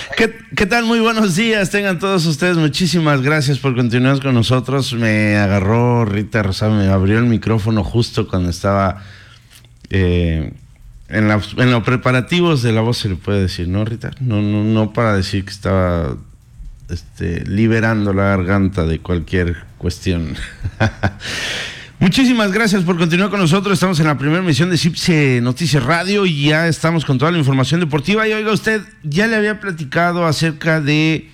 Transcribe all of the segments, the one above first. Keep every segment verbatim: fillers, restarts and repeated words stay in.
¿Qué, ¿Qué tal? Muy buenos días, tengan todos ustedes. Muchísimas gracias por continuar con nosotros. Me agarró Rita Rosado, me abrió el micrófono justo cuando estaba eh, en, la, en los preparativos de la voz, se le puede decir, ¿no, Rita? No, no, no para decir que estaba este, liberando la garganta de cualquier cuestión. Muchísimas gracias por continuar con nosotros. Estamos en la primera emisión de CIPSE Noticias Radio y ya estamos con toda la información deportiva. Y oiga, usted ya le había platicado acerca de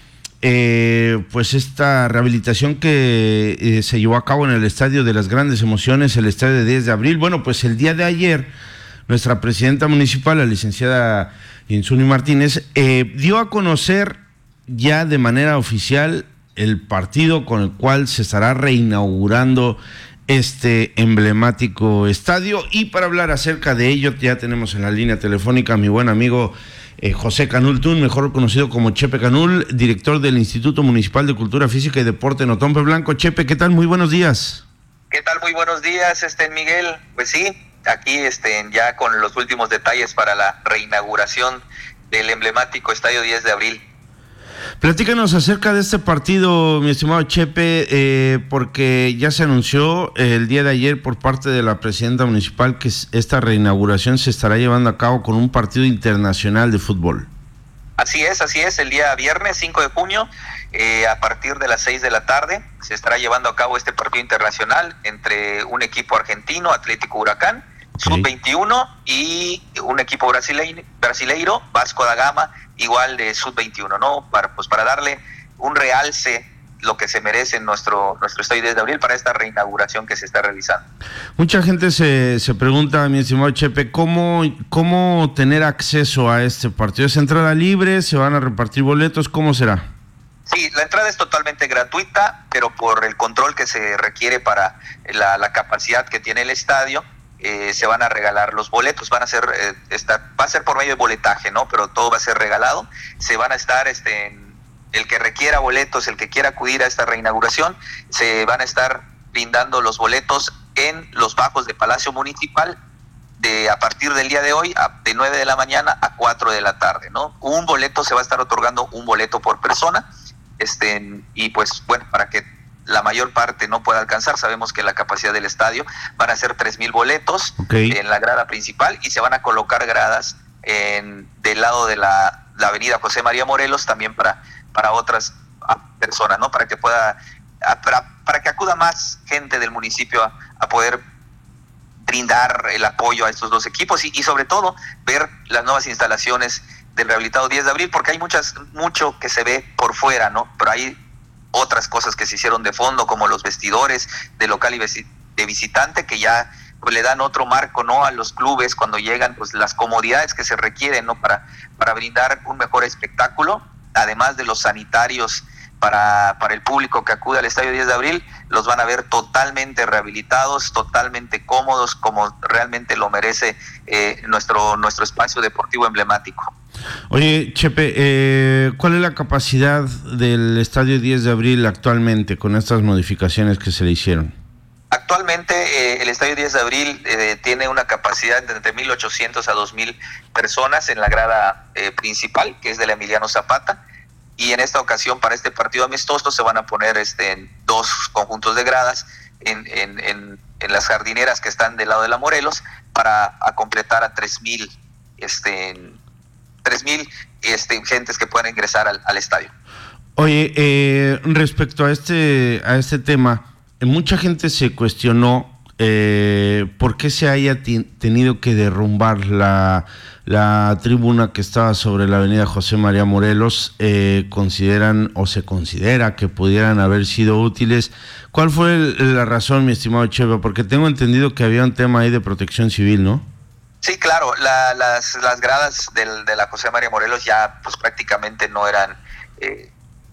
eh, pues esta rehabilitación que eh, se llevó a cabo en el Estadio de las Grandes Emociones, el Estadio de diez de abril. Bueno, pues el día de ayer, nuestra presidenta municipal, la licenciada Insuni Martínez, eh, dio a conocer ya de manera oficial el partido con el cual se estará reinaugurando este emblemático estadio. Y para hablar acerca de ello ya tenemos en la línea telefónica a mi buen amigo eh, José Canul Tun, mejor conocido como Chepe Canul, director del Instituto Municipal de Cultura Física y Deporte en Otompe Blanco. Chepe, ¿qué tal? Muy buenos días. ¿Qué tal? Muy buenos días, este Miguel. Pues sí, aquí este ya con los últimos detalles para la reinauguración del emblemático Estadio diez de abril. Platícanos acerca de este partido, mi estimado Chepe, eh, porque ya se anunció el día de ayer por parte de la presidenta municipal que esta reinauguración se estará llevando a cabo con un partido internacional de fútbol. Así es, así es, el día viernes cinco de junio, eh, a partir de las seis de la tarde, se estará llevando a cabo este partido internacional entre un equipo argentino, Atlético Huracán, okay, sub veintiuno, y un equipo brasileño, brasileiro, Vasco da Gama, igual de sub veintiuno, ¿no? Para, pues para darle un realce, lo que se merece en nuestro, nuestro Estadio diez de abril para esta reinauguración que se está realizando. Mucha gente se, se pregunta, mi estimado Chepe, ¿cómo, ¿cómo tener acceso a este partido? ¿Es entrada libre? ¿Se van a repartir boletos? ¿Cómo será? Sí, la entrada es totalmente gratuita, pero por el control que se requiere para la, la capacidad que tiene el estadio, Eh, se van a regalar los boletos, van a ser, eh, esta, va a ser por medio de boletaje, ¿no? Pero todo va a ser regalado, se van a estar, este, en, el que requiera boletos, el que quiera acudir a esta reinauguración, se van a estar brindando los boletos en los bajos de Palacio Municipal, de a partir del día de hoy, a, de nueve de la mañana a cuatro de la tarde, ¿no? Un boleto, se va a estar otorgando un boleto por persona, este, y pues, bueno, para que la mayor parte no pueda alcanzar, sabemos que la capacidad del estadio van a ser tres mil boletos, okay, en la grada principal, y se van a colocar gradas en, del lado de la, la avenida José María Morelos también para, para otras personas, ¿no? Para que pueda, para, para que acuda más gente del municipio a, a poder brindar el apoyo a estos dos equipos y, y sobre todo ver las nuevas instalaciones del rehabilitado diez de abril, porque hay muchas, mucho que se ve por fuera, ¿no? Pero hay otras cosas que se hicieron de fondo, como los vestidores de local y de visitante, que ya pues le dan otro marco, ¿no? A los clubes cuando llegan, pues las comodidades que se requieren, ¿no? Para, para brindar un mejor espectáculo, además de los sanitarios para, para el público que acude al Estadio diez de abril, los van a ver totalmente rehabilitados, totalmente cómodos, como realmente lo merece eh, nuestro, nuestro espacio deportivo emblemático. Oye, Chepe, eh, ¿cuál es la capacidad del Estadio diez de abril actualmente con estas modificaciones que se le hicieron? Actualmente eh, el Estadio diez de abril eh, tiene una capacidad de entre mil ochocientos a dos mil personas en la grada eh, principal, que es de la Emiliano Zapata, y en esta ocasión para este partido amistoso se van a poner este, en dos conjuntos de gradas en, en, en, en las jardineras que están del lado de la Morelos para a completar a tres mil este, tres mil este, gentes que puedan ingresar al, al estadio. Oye, eh, respecto a este, a este tema, mucha gente se cuestionó eh, por qué se haya t- tenido que derrumbar la, la tribuna que estaba sobre la avenida José María Morelos. Eh, consideran o se considera que pudieran haber sido útiles. ¿Cuál fue el, la razón, mi estimado Chepe? Porque tengo entendido que había un tema ahí de protección civil, ¿no? Sí, claro, la, las, las gradas del, de la José María Morelos ya pues prácticamente no eran, eh,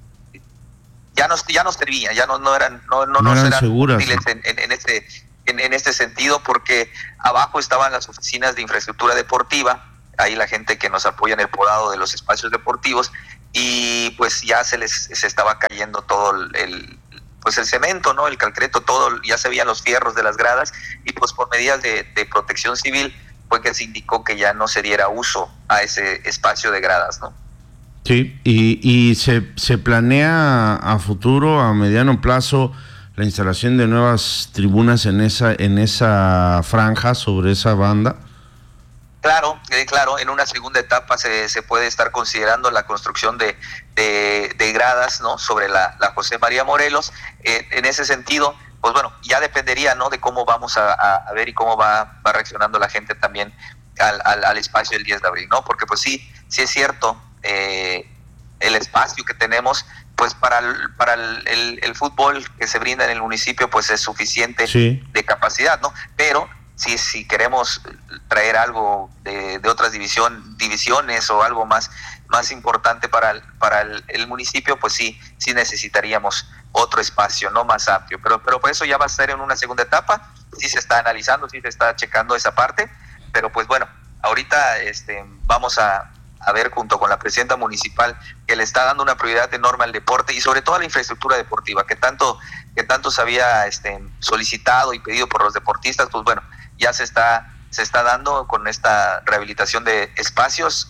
ya no ya no servían, ya no no eran no no, no eran, eran seguras, útiles ¿no? en, en, en este en, en este sentido, porque abajo estaban las oficinas de infraestructura deportiva, ahí la gente que nos apoya en el podado de los espacios deportivos, y pues ya se les se estaba cayendo todo el, el pues el cemento, ¿no? El concreto, todo, ya se veían los fierros de las gradas, y pues por medidas de, de protección civil fue que se indicó que ya no se diera uso a ese espacio de gradas, ¿no? Sí, Sí, y, y se, se planea a futuro, a mediano plazo, la instalación de nuevas tribunas en esa, en esa franja, sobre esa banda. Claro, eh, claro, en una segunda etapa se, se puede estar considerando la construcción de, de, de gradas, ¿no?, sobre la, la José María Morelos. Eh, en ese sentido, pues bueno, ya dependería, ¿no?, de cómo vamos a, a, a ver y cómo va, va reaccionando la gente también al, al, al espacio del diez de abril, ¿no? Porque pues sí, sí es cierto, eh, el espacio que tenemos, pues para el, para el, el, el fútbol que se brinda en el municipio, pues es suficiente, sí, de capacidad, ¿no? Pero si, si queremos traer algo de, de otras división, divisiones o algo más, más importante para el, para el, el municipio, pues sí, sí necesitaríamos otro espacio, no más amplio. Pero, pero por eso ya va a ser en una segunda etapa, sí se está analizando, sí se está checando esa parte, pero pues bueno, ahorita este, vamos a, a ver junto con la presidenta municipal que le está dando una prioridad enorme al deporte y sobre todo a la infraestructura deportiva, que tanto, que tanto se había este, solicitado y pedido por los deportistas, pues bueno, ya se está, se está dando con esta rehabilitación de espacios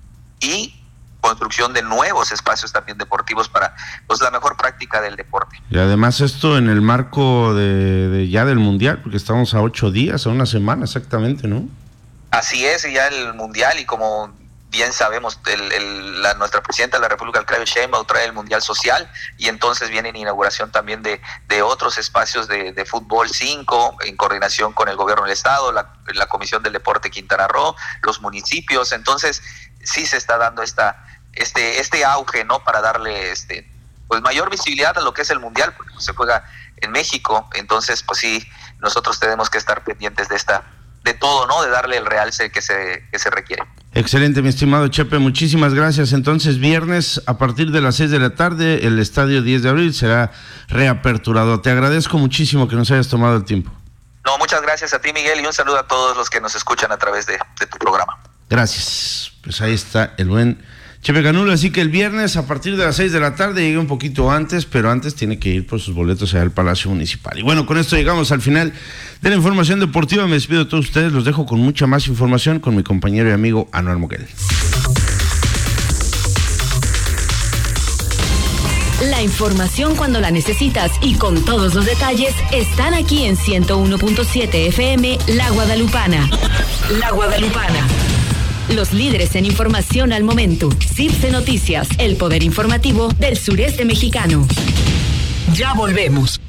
y construcción de nuevos espacios también deportivos para pues la mejor práctica del deporte. Y además esto en el marco de, de ya del Mundial, porque estamos a ocho días, a una semana exactamente, ¿no? Así es, ya el Mundial, y como bien sabemos, el, el, la, nuestra presidenta de la República, Claudia Sheinbaum, trae el Mundial Social, y entonces viene en inauguración también de, de otros espacios de, de fútbol cinco, en coordinación con el gobierno del estado, la, la Comisión del Deporte Quintana Roo, los municipios. Entonces sí se está dando esta este este auge, ¿no?, para darle este pues mayor visibilidad a lo que es el Mundial, porque se juega en México. Entonces pues sí, nosotros tenemos que estar pendientes de esta de todo, ¿no?, de darle el realce que se que se requiere. Excelente, mi estimado Chepe, muchísimas gracias. Entonces, viernes a partir de las seis de la tarde, el estadio diez de abril será reaperturado. Te agradezco muchísimo que nos hayas tomado el tiempo. No, muchas gracias a ti, Miguel, y un saludo a todos los que nos escuchan a través de, de tu programa. Gracias. Pues ahí está el buen Chepe Canulo. Así que el viernes a partir de las seis de la tarde, llegué un poquito antes, pero antes tiene que ir por sus boletos allá al Palacio Municipal. Y bueno, con esto llegamos al final de la información deportiva. Me despido de todos ustedes, los dejo con mucha más información con mi compañero y amigo Anuel Moguel. La información cuando la necesitas y con todos los detalles están aquí en ciento uno punto siete F M La Guadalupana. La Guadalupana. Los líderes en información al momento. CIPSE Noticias, el poder informativo del sureste mexicano. Ya volvemos.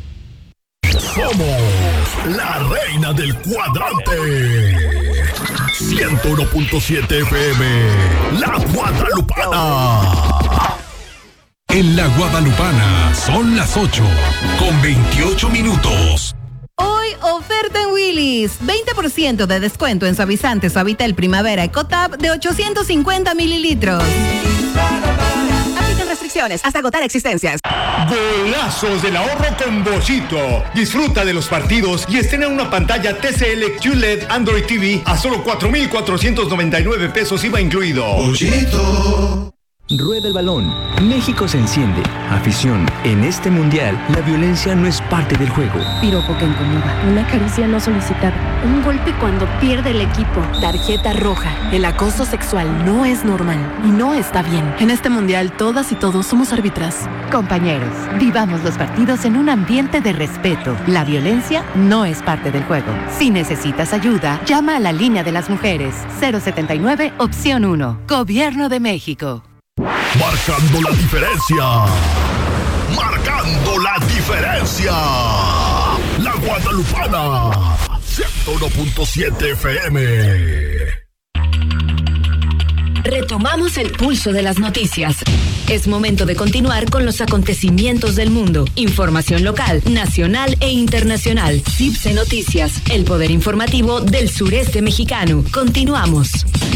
Somos la reina del cuadrante. ciento uno punto siete F M, La Guadalupana. En La Guadalupana son las ocho con veintiocho minutos. Hoy, oferta en Willy's. veinte por ciento de descuento en suavizante Suavitel Primavera Ecotab de ochocientos cincuenta mililitros. Aplican restricciones hasta agotar existencias. Golazos del ahorro con Bollito. Disfruta de los partidos y estrena una pantalla T C L Q L E D Android T V a solo cuatro mil cuatrocientos noventa y nueve pesos I V A incluido. Bollito. Rueda el balón. México se enciende. Afición, en este mundial, la violencia no es parte del juego. Piropo que incomoda. Una caricia no solicitada. Un golpe cuando pierde el equipo. Tarjeta roja. El acoso sexual no es normal y no está bien. En este mundial, todas y todos somos árbitras. Compañeros, vivamos los partidos en un ambiente de respeto. La violencia no es parte del juego. Si necesitas ayuda, llama a la línea de las mujeres. cero setenta y nueve, opción uno. Gobierno de México. Marcando la diferencia. Marcando la diferencia. La Guadalupana. ciento uno punto siete F M. Retomamos el pulso de las noticias. Es momento de continuar con los acontecimientos del mundo. Información local, nacional e internacional. CIPSE Noticias, el poder informativo del sureste mexicano. Continuamos.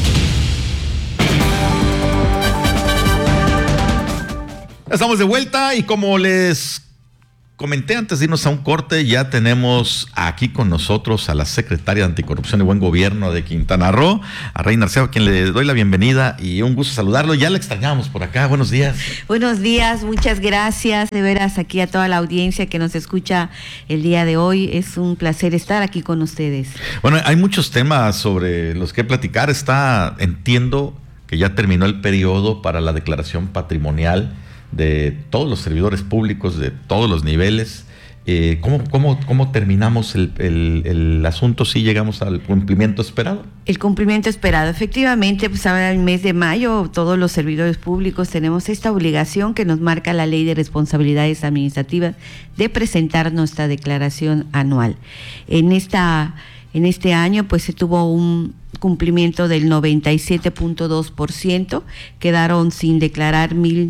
Estamos de vuelta y como les comenté antes de irnos a un corte, ya tenemos aquí con nosotros a la secretaria de Anticorrupción y Buen Gobierno de Quintana Roo, a Reina Arceo, a quien le doy la bienvenida y un gusto saludarlo. Ya la extrañamos por acá. Buenos días. Buenos días, muchas gracias de veras aquí a toda la audiencia que nos escucha el día de hoy. Es un placer estar aquí con ustedes. Bueno, hay muchos temas sobre los que platicar. Está, entiendo, que ya terminó el periodo para la declaración patrimonial de todos los servidores públicos de todos los niveles. Eh, ¿cómo, cómo, ¿Cómo terminamos el, el, el asunto? ¿Sí llegamos al cumplimiento esperado? El cumplimiento esperado. Efectivamente, pues ahora en el mes de mayo todos los servidores públicos tenemos esta obligación que nos marca la Ley de Responsabilidades Administrativas de presentar nuestra declaración anual. En esta, en este año pues se tuvo un cumplimiento del noventa y siete punto dos por ciento, quedaron sin declarar mil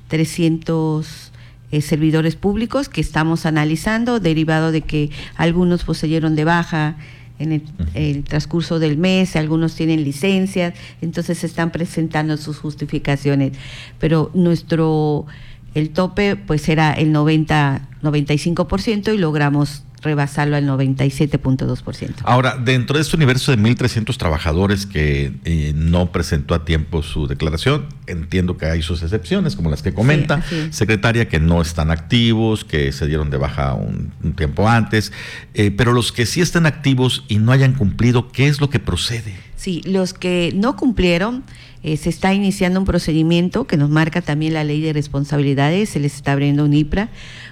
trescientos Eh, servidores públicos que estamos analizando, derivado de que algunos pues se dieron de baja en el, el transcurso del mes, algunos tienen licencias, entonces se están presentando sus justificaciones, pero nuestro, el tope pues era el noventa, noventa y cinco por ciento y logramos rebasarlo al noventa y siete punto dos por ciento. Ahora, dentro de este universo de mil trescientos trabajadores que eh, no presentó a tiempo su declaración, entiendo que hay sus excepciones, como las que comenta, sí, secretaria, que no están activos, que se dieron de baja un, un tiempo antes, eh, pero los que sí están activos y no hayan cumplido, ¿qué es lo que procede? Sí, los que no cumplieron, eh, se está iniciando un procedimiento que nos marca también la Ley de Responsabilidades, se les está abriendo un I P R A,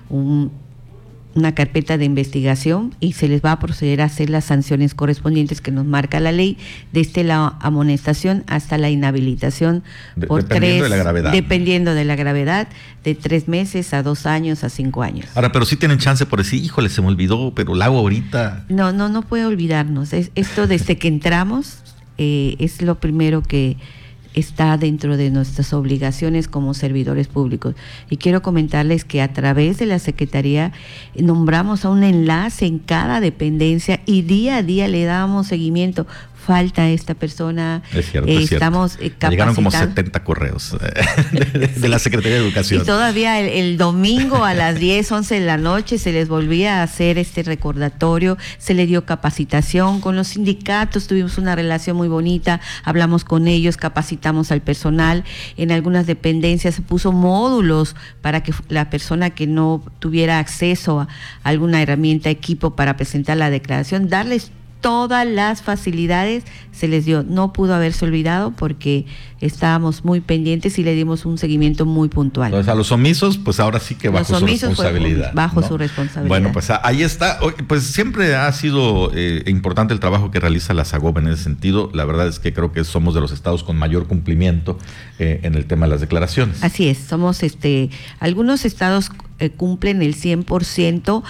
un una carpeta de investigación y se les va a proceder a hacer las sanciones correspondientes que nos marca la ley, desde la amonestación hasta la inhabilitación de, por dependiendo tres, de la gravedad, dependiendo ¿no? de la gravedad, de tres meses a dos años a cinco años. Ahora, pero sí tienen chance por decir, híjole, se me olvidó, pero la hago ahorita. No, no, no puede olvidarnos. Es, esto desde que entramos eh, es lo primero que está dentro de nuestras obligaciones como servidores públicos. Y quiero comentarles que a través de la Secretaría nombramos a un enlace en cada dependencia y día a día le damos seguimiento. Falta esta persona. Es cierto, eh, es cierto. Estamos eh, capacitando. Llegaron como setenta correos de, de, de la Secretaría de Educación. Y todavía el, el domingo a las diez, once de la noche se les volvía a hacer este recordatorio, se le dio capacitación con los sindicatos, tuvimos una relación muy bonita, hablamos con ellos, capacitamos al personal, en algunas dependencias se puso módulos para que la persona que no tuviera acceso a alguna herramienta, equipo para presentar la declaración, darles todas las facilidades se les dio. No pudo haberse olvidado porque estábamos muy pendientes y le dimos un seguimiento muy puntual. Entonces, a los omisos, pues ahora sí que bajo su responsabilidad. Bajo ¿no? su responsabilidad. Bueno, pues ahí está. Pues siempre ha sido eh, importante el trabajo que realiza la SAGOB en ese sentido. La verdad es que creo que somos de los estados con mayor cumplimiento eh, en el tema de las declaraciones. Así es, somos este, algunos estados eh, cumplen el cien por ciento,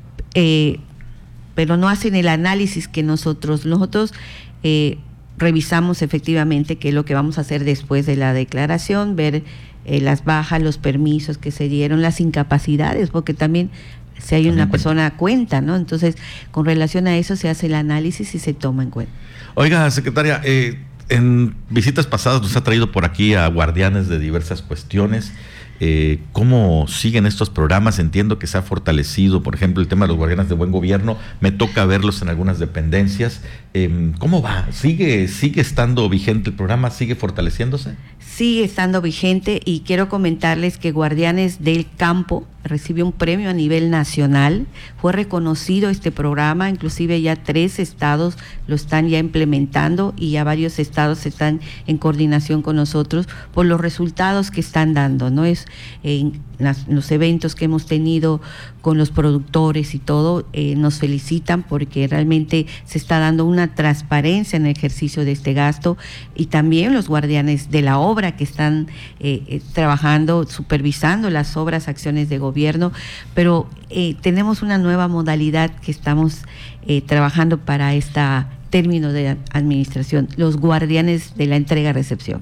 eh, pero no hacen el análisis que nosotros, nosotros eh, revisamos efectivamente qué es lo que vamos a hacer después de la declaración, ver eh, las bajas, los permisos que se dieron, las incapacidades, porque también si hay una persona cuenta, ¿no? Entonces, con relación a eso se hace el análisis y se toma en cuenta. Oiga, secretaria, eh, en visitas pasadas nos ha traído por aquí a guardianes de diversas cuestiones. Eh, ¿Cómo siguen estos programas? Entiendo que se ha fortalecido, por ejemplo, el tema de los guardianes de buen gobierno. Me toca verlos en algunas dependencias. Eh, ¿Cómo va? ¿Sigue, sigue estando vigente el programa? ¿Sigue fortaleciéndose? Sigue estando vigente y quiero comentarles que Guardianes del Campo recibió un premio a nivel nacional. Fue reconocido este programa, inclusive ya tres estados lo están ya implementando y ya varios estados están en coordinación con nosotros por los resultados que están dando, ¿no? Es en las, los eventos que hemos tenido con los productores y todo, eh, nos felicitan porque realmente se está dando una transparencia en el ejercicio de este gasto, y también los guardianes de la obra que están eh, eh, trabajando, supervisando las obras, acciones de gobierno, pero eh, tenemos una nueva modalidad que estamos eh, trabajando para este término de administración, los guardianes de la entrega-recepción.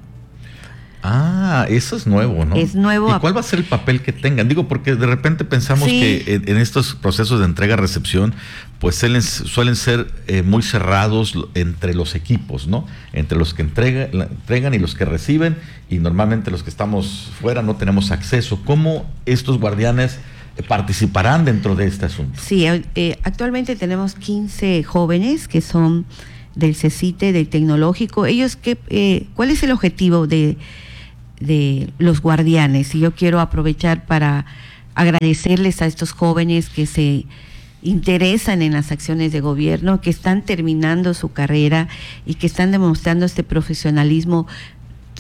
Ah, eso es nuevo, ¿no? Es nuevo. ¿Y cuál va a ser el papel que tengan? Digo, porque de repente pensamos sí. que en, en estos procesos de entrega-recepción, pues suelen, suelen ser eh, muy cerrados entre los equipos, ¿no? Entre los que entrega, entregan y los que reciben, y normalmente los que estamos fuera no tenemos acceso. ¿Cómo estos guardianes participarán dentro de este asunto? Sí, eh, actualmente tenemos quince jóvenes que son del CECITE, del Tecnológico. Ellos, ¿qué, eh, ¿cuál es el objetivo de... de los guardianes? Y yo quiero aprovechar para agradecerles a estos jóvenes que se interesan en las acciones de gobierno, que están terminando su carrera y que están demostrando este profesionalismo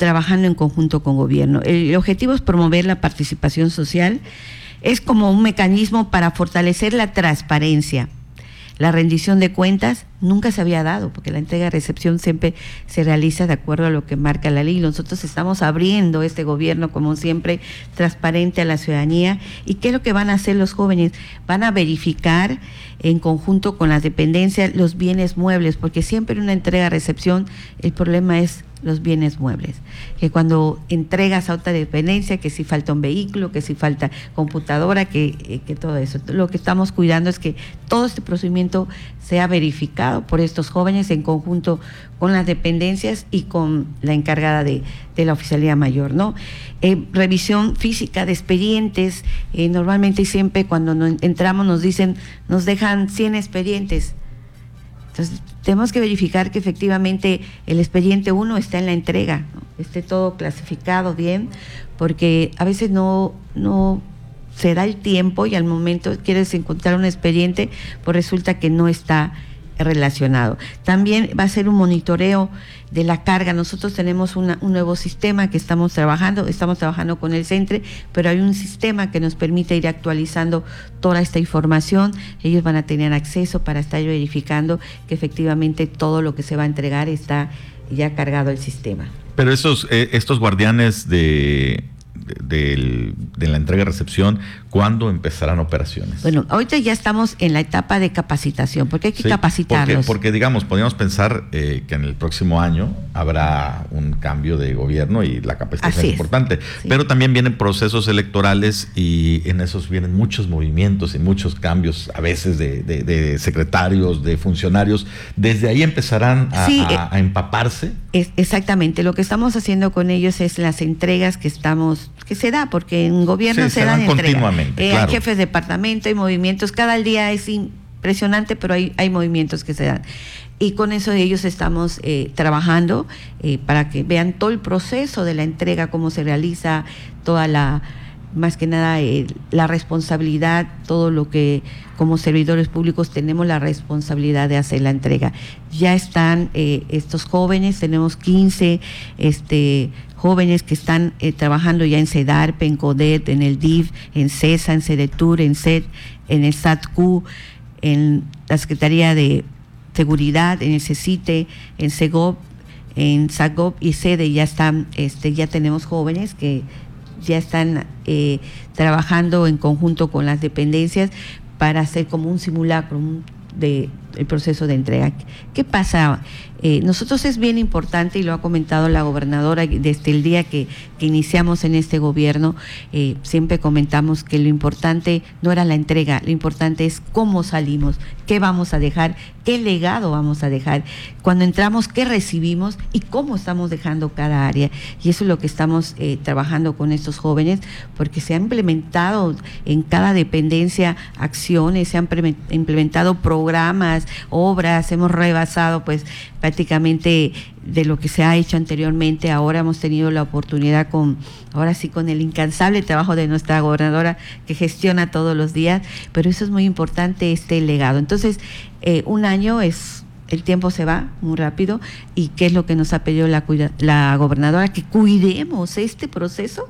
trabajando en conjunto con gobierno. El objetivo es promover la participación social, es como un mecanismo para fortalecer la transparencia. La rendición de cuentas nunca se había dado, porque la entrega de recepción siempre se realiza de acuerdo a lo que marca la ley. Nosotros estamos abriendo este gobierno, como siempre, transparente a la ciudadanía. ¿Y qué es lo que van a hacer los jóvenes? Van a verificar en conjunto con las dependencias los bienes muebles, porque siempre en una entrega de recepción el problema es los bienes muebles, que cuando entregas a otra dependencia, que si falta un vehículo, que si falta computadora, que, que todo eso. Lo que estamos cuidando es que todo este procedimiento sea verificado por estos jóvenes en conjunto con las dependencias y con la encargada de, de la oficialía mayor, ¿no? Eh, revisión física de expedientes, eh, normalmente y siempre cuando nos entramos nos dicen, nos dejan cien expedientes. Entonces, tenemos que verificar que efectivamente el expediente uno está en la entrega, ¿no? Esté todo clasificado bien, porque a veces no, no se da el tiempo y al momento quieres encontrar un expediente, pues resulta que no está relacionado. También va a ser un monitoreo de la carga. Nosotros tenemos una, un nuevo sistema que estamos trabajando, estamos trabajando con el CENTRE, pero hay un sistema que nos permite ir actualizando toda esta información. Ellos van a tener acceso para estar verificando que efectivamente todo lo que se va a entregar está ya cargado el sistema. Pero esos, eh, estos guardianes de, de, de, de la entrega-recepción, ¿cuándo empezarán operaciones? Bueno, ahorita ya estamos en la etapa de capacitación, porque hay que sí, capacitarlos. Porque, porque, digamos, podríamos pensar eh, que en el próximo año habrá un cambio de gobierno y la capacitación Así es es, importante. Sí. Pero también vienen procesos electorales y en esos vienen muchos movimientos y muchos cambios, a veces de, de, de secretarios, de funcionarios. ¿Desde ahí empezarán a, sí, a, a empaparse? Es, exactamente. Lo que estamos haciendo con ellos es las entregas que estamos, que se da, porque en gobierno sí, se, se dan entregas. Continuamente. Eh, Claro. Hay jefes de departamento, hay movimientos, cada día es impresionante, pero hay, hay movimientos que se dan. Y con eso ellos estamos eh, trabajando eh, para que vean todo el proceso de la entrega, cómo se realiza, toda la, más que nada, eh, la responsabilidad, todo lo que como servidores públicos tenemos la responsabilidad de hacer la entrega. Ya están eh, estos jóvenes, tenemos quince este jóvenes que están eh, trabajando ya en CEDARP, en CODET, en el D I F, en CESA, en CEDETUR, en C E D, en el S A T Q, en la Secretaría de Seguridad, en el CECITE, en SEGOP, en SAGOP y SEDE. Ya están, este, ya tenemos jóvenes que ya están eh, trabajando en conjunto con las dependencias para hacer como un simulacro un, de el proceso de entrega. ¿Qué pasa? Eh, nosotros es bien importante, y lo ha comentado la gobernadora desde el día que, que iniciamos en este gobierno, eh, siempre comentamos que lo importante no era la entrega, lo importante es cómo salimos, qué vamos a dejar, qué legado vamos a dejar, cuando entramos, qué recibimos y cómo estamos dejando cada área. Y eso es lo que estamos eh, trabajando con estos jóvenes, porque se han implementado en cada dependencia acciones, se han implementado programas, obras, hemos rebasado pues prácticamente de lo que se ha hecho anteriormente. Ahora hemos tenido la oportunidad con, ahora sí, con el incansable trabajo de nuestra gobernadora que gestiona todos los días, pero eso es muy importante, este legado. Entonces, eh, un año es, el tiempo se va muy rápido, y ¿qué es lo que nos ha pedido la, la gobernadora? Que cuidemos este proceso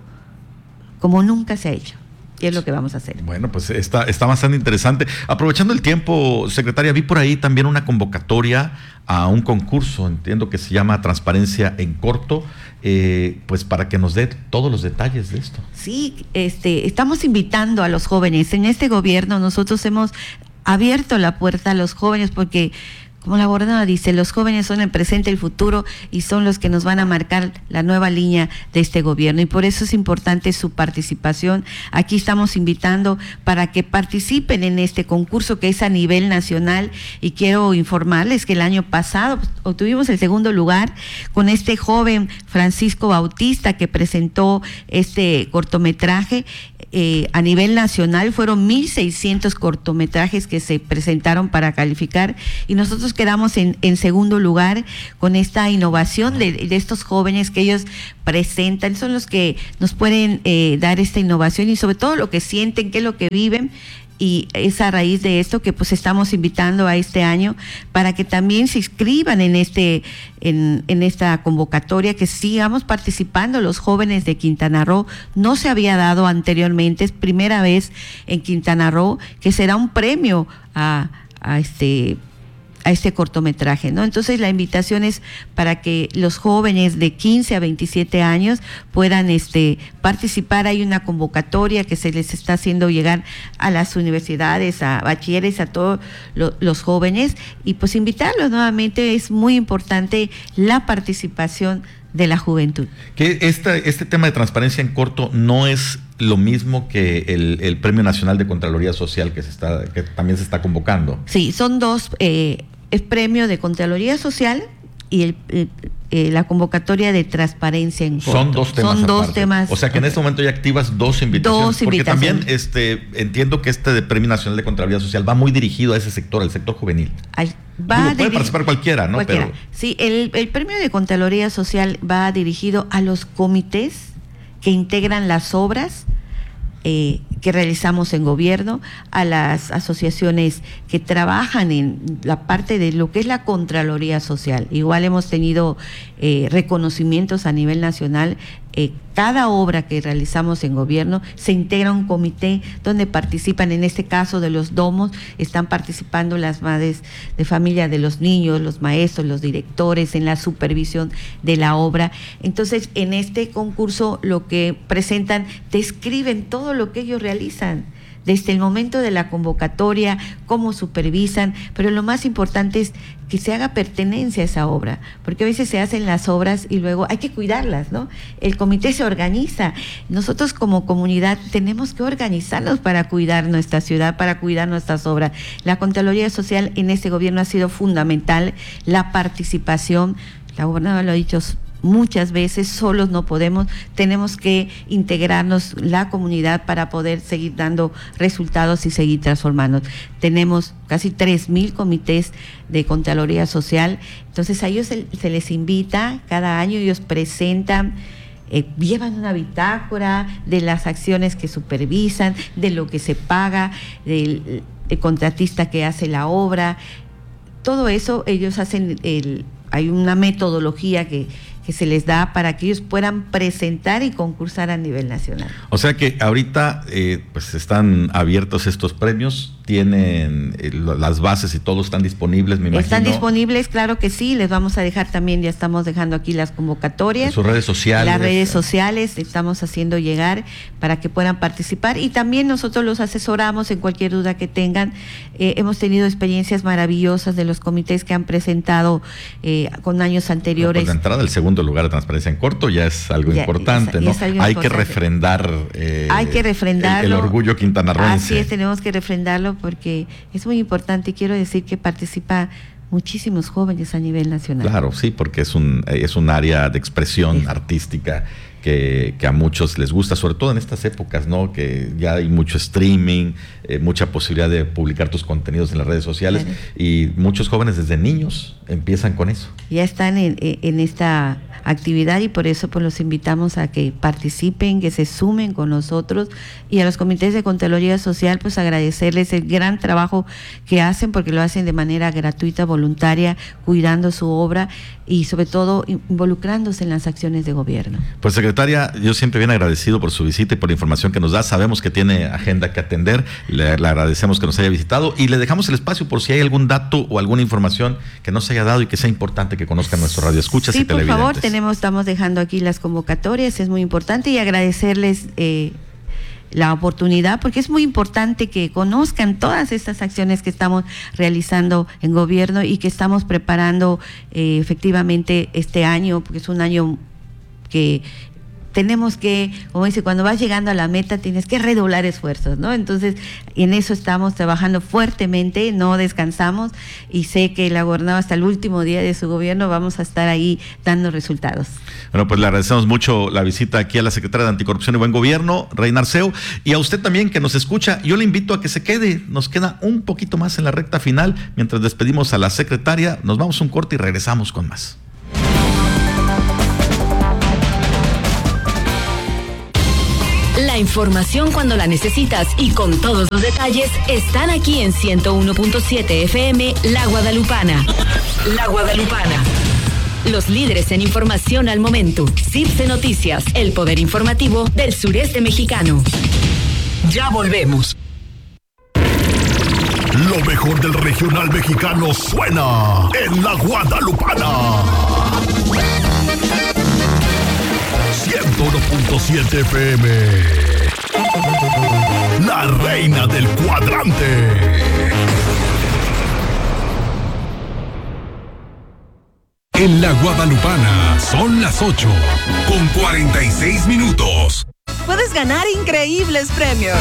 como nunca se ha hecho. ¿Qué es lo que vamos a hacer? Bueno, pues está, está bastante interesante. Aprovechando el tiempo, secretaria, vi por ahí también una convocatoria a un concurso, entiendo que se llama Transparencia en Corto, eh, pues para que nos dé todos los detalles de esto. Sí, este, estamos invitando a los jóvenes. En este gobierno nosotros hemos abierto la puerta a los jóvenes porque, como la gobernadora dice, los jóvenes son el presente, el futuro, y son los que nos van a marcar la nueva línea de este gobierno, y por eso es importante su participación. Aquí estamos invitando para que participen en este concurso que es a nivel nacional, y quiero informarles que el año pasado obtuvimos el segundo lugar con este joven Francisco Bautista, que presentó este cortometraje. Eh, a nivel nacional fueron mil seiscientos cortometrajes que se presentaron para calificar, y nosotros quedamos en, en segundo lugar con esta innovación de, de estos jóvenes que ellos presentan. Son los que nos pueden eh, dar esta innovación y sobre todo lo que sienten, qué es lo que viven, y es a raíz de esto que pues estamos invitando a este año para que también se inscriban en este en, en esta convocatoria, que sigamos participando los jóvenes de Quintana Roo. No se había dado anteriormente, es primera vez en Quintana Roo que será un premio a, a este a este cortometraje, ¿no? Entonces la invitación es para que los jóvenes de quince a veintisiete años puedan este participar. Hay una convocatoria que se les está haciendo llegar a las universidades, a bachilleres, a todos lo, los jóvenes, y pues invitarlos nuevamente. Es muy importante la participación de la juventud. Que esta, este tema de transparencia en corto no es lo mismo que el, el Premio Nacional de Contraloría Social que se está, que también se está convocando. Sí, son dos, eh, es Premio de Contraloría Social y el, eh, eh, la convocatoria de transparencia en corto. Son dos temas. Son dos aparte. temas. O sea que en este momento ya activas dos invitaciones. Dos porque invitaciones. también este, entiendo que este de Premio Nacional de Contraloría Social va muy dirigido a ese sector, al sector juvenil. Ay, va Digo, puede participar cualquiera, ¿no? Cualquiera. Pero sí, el, el Premio de Contraloría Social va dirigido a los comités que integran las obras Eh, que realizamos en gobierno, a las asociaciones que trabajan en la parte de lo que es la Contraloría Social. Igual hemos tenido eh, reconocimientos a nivel nacional. Eh, cada obra que realizamos en gobierno se integra un comité donde participan, en este caso de los domos, están participando las madres de familia de los niños, los maestros, los directores en la supervisión de la obra. Entonces, en este concurso lo que presentan, describen todo lo que ellos realizan, desde el momento de la convocatoria, cómo supervisan, pero lo más importante es que se haga pertenencia a esa obra, porque a veces se hacen las obras y luego hay que cuidarlas, ¿no? El comité se organiza. Nosotros como comunidad tenemos que organizarnos para cuidar nuestra ciudad, para cuidar nuestras obras. La Contraloría Social en este gobierno ha sido fundamental, la participación. La gobernadora lo ha dicho muchas veces, solos no podemos, tenemos que integrarnos la comunidad para poder seguir dando resultados y seguir transformando. Tenemos casi tres mil comités de Contraloría Social, entonces a ellos se, se les invita cada año, ellos presentan, eh, llevan una bitácora de las acciones que supervisan, de lo que se paga, del el contratista que hace la obra, todo eso ellos hacen, el, hay una metodología que que se les da para que ellos puedan presentar y concursar a nivel nacional. O sea que ahorita eh, pues están abiertos estos premios, tienen eh, las bases y todo están disponibles, me imagino. Están disponibles, claro que sí, les vamos a dejar también, ya estamos dejando aquí las convocatorias. En sus redes sociales. Las redes sociales estamos haciendo llegar para que puedan participar, y también nosotros los asesoramos en cualquier duda que tengan. Eh, hemos tenido experiencias maravillosas de los comités que han presentado eh, con años anteriores. No, pues de entrada, el segundo lugar de transparencia en corto ya es algo ya, importante, es, ¿no? Es algo Hay importante. que refrendar eh, Hay que refrendarlo. El, el orgullo quintanarroense. Así es, tenemos que refrendarlo porque es muy importante, y quiero decir que participa muchísimos jóvenes a nivel nacional. Claro, sí, porque es un, es un área de expresión sí. artística que, que a muchos les gusta, sobre todo en estas épocas, ¿no? Que ya hay mucho streaming, eh, mucha posibilidad de publicar tus contenidos en las redes sociales, claro. Y muchos jóvenes desde niños empiezan con eso. Ya están en, en esta actividad, y por eso pues los invitamos a que participen, que se sumen con nosotros, y a los comités de Contraloría Social pues agradecerles el gran trabajo que hacen, porque lo hacen de manera gratuita, voluntaria, cuidando su obra y sobre todo involucrándose en las acciones de gobierno. Pues secretaria, yo siempre bien agradecido por su visita y por la información que nos da. Sabemos que tiene agenda que atender, le, le agradecemos que nos haya visitado y le dejamos el espacio por si hay algún dato o alguna información que no se haya dado y que sea importante que conozcan nuestro radioescuchas sí, y televidentes. Sí, por favor, tenemos, estamos dejando aquí las convocatorias, es muy importante, y agradecerles eh, la oportunidad, porque es muy importante que conozcan todas estas acciones que estamos realizando en gobierno y que estamos preparando eh, efectivamente este año, porque es un año que tenemos que, como dice, cuando vas llegando a la meta tienes que redoblar esfuerzos, ¿no? Entonces, en eso estamos trabajando fuertemente, no descansamos, y sé que la gobernadora hasta el último día de su gobierno vamos a estar ahí dando resultados. Bueno, pues le agradecemos mucho la visita aquí a la secretaria de Anticorrupción y Buen Gobierno, Reina Arceo, y a usted también que nos escucha. Yo le invito a que se quede, nos queda un poquito más en la recta final, mientras despedimos a la secretaria, nos vamos a un corte y regresamos con más. La La información cuando la necesitas y con todos los detalles están aquí en ciento uno punto siete F M La Guadalupana. La Guadalupana. Los líderes en información al momento. CIPSE Noticias, el poder informativo del sureste mexicano. Ya volvemos. Lo mejor del regional mexicano suena en La Guadalupana. ciento uno punto siete F M. La reina del cuadrante. En La Guadalupana son las ocho con cuarenta y seis minutos. Puedes ganar increíbles premios.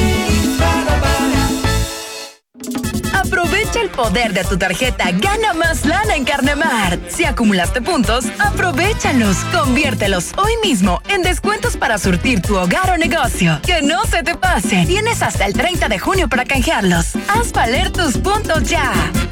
Aprovecha el poder de tu tarjeta Gana Más Lana en Carnemart. Si acumulaste puntos, aprovéchalos, conviértelos hoy mismo en descuentos para surtir tu hogar o negocio. Que no se te pase. Tienes hasta el treinta de junio para canjearlos. Haz valer tus puntos ya.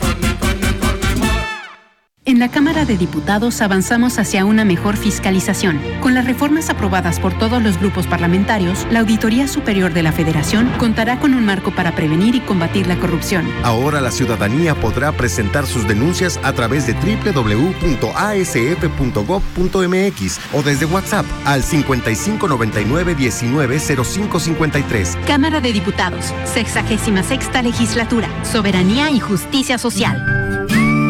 En la Cámara de Diputados avanzamos hacia una mejor fiscalización. Con las reformas aprobadas por todos los grupos parlamentarios, la Auditoría Superior de la Federación contará con un marco para prevenir y combatir la corrupción. Ahora la ciudadanía podrá presentar sus denuncias a través de doble u doble u doble u punto a s f punto gob punto m x o desde WhatsApp al cincuenta y cinco noventa y nueve diecinueve cero cinco cincuenta y tres. Cámara de Diputados, sexagésima sexta Legislatura, Soberanía y Justicia Social.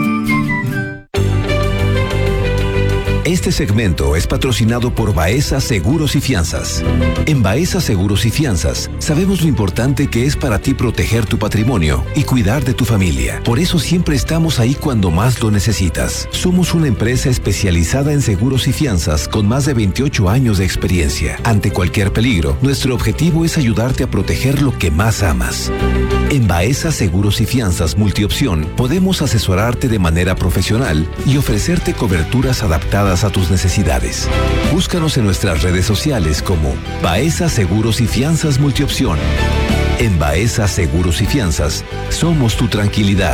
Este segmento es patrocinado por Baeza Seguros y Fianzas. En Baeza Seguros y Fianzas sabemos lo importante que es para ti proteger tu patrimonio y cuidar de tu familia. Por eso siempre estamos ahí cuando más lo necesitas. Somos una empresa especializada en seguros y fianzas con más de veintiocho años de experiencia. Ante cualquier peligro, nuestro objetivo es ayudarte a proteger lo que más amas. En Baeza Seguros y Fianzas Multiopción podemos asesorarte de manera profesional y ofrecerte coberturas adaptadas a tus necesidades. Búscanos en nuestras redes sociales como Baeza Seguros y Fianzas Multiopción. En Baeza Seguros y Fianzas somos tu tranquilidad.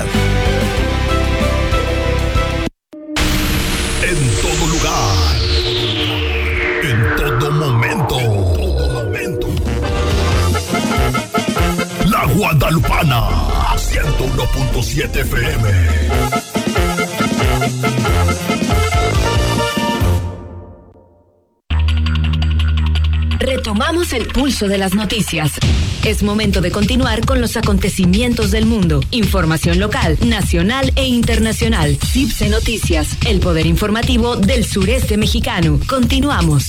En todo lugar, en todo momento, en todo momento. La Guadalupana, ciento uno punto siete F M. Retomamos el pulso de las noticias. Es momento de continuar con los acontecimientos del mundo. Información local, nacional e internacional. CIPSE Noticias, el poder informativo del sureste mexicano. Continuamos.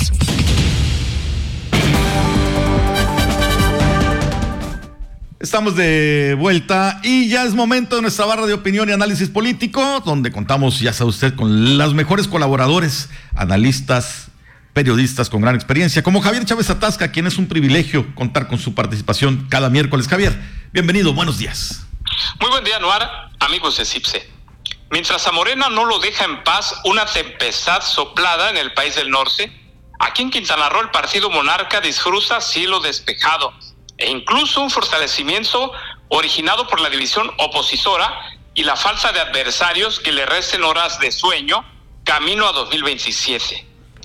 Estamos de vuelta y ya es momento de nuestra barra de opinión y análisis político, donde contamos, ya sabe usted, con los mejores colaboradores, analistas, periodistas con gran experiencia, como Javier Chávez Atasca, quien es un privilegio contar con su participación cada miércoles. Javier, bienvenido, buenos días. Muy buen día, Noar, amigos de CIPSE. Mientras a Morena no lo deja en paz una tempestad soplada en el país del norte, aquí en Quintana Roo el partido monarca disfruta cielo despejado e incluso un fortalecimiento originado por la división opositora y la falta de adversarios que le resten horas de sueño camino a dos mil veintisiete.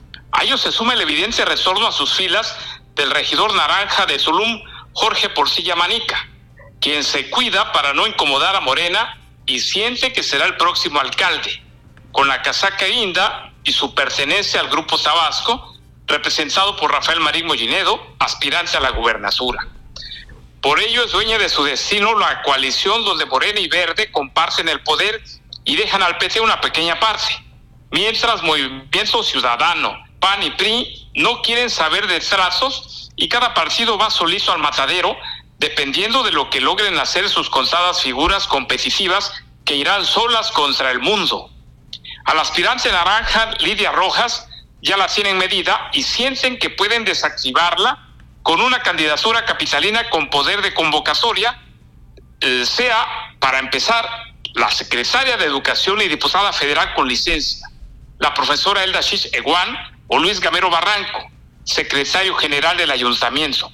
A ello se suma el evidente retorno a sus filas del regidor naranja de Tulum, Jorge Porcilla Manica, quien se cuida para no incomodar a Morena y siente que será el próximo alcalde, con la casaca guinda y su pertenencia al Grupo Tabasco, representado por Rafael Marín Mollinedo, aspirante a la gubernatura. Por ello es dueña de su destino la coalición donde Morena y Verde comparten el poder y dejan al P T una pequeña parte, mientras Movimiento Ciudadano, P A N y P R I no quieren saber de trazos y cada partido va solito al matadero, dependiendo de lo que logren hacer sus contadas figuras competitivas que irán solas contra el mundo. Al aspirante naranja, Lidia Rojas, ya la tienen medida y sienten que pueden desactivarla con una candidatura capitalina con poder de convocatoria, eh, sea, para empezar, la secretaria de Educación y diputada federal con licencia, la profesora Elda Shish Eguán, o Luis Gamero Barranco, secretario general del ayuntamiento.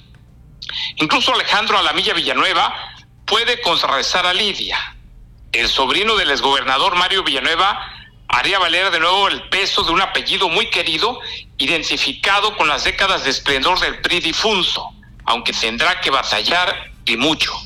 Incluso Alejandro Alamilla Villanueva puede contrarrestar a Lidia. El sobrino del exgobernador Mario Villanueva haría valer de nuevo el peso de un apellido muy querido, identificado con las décadas de esplendor del P R I difunto, aunque tendrá que batallar y mucho.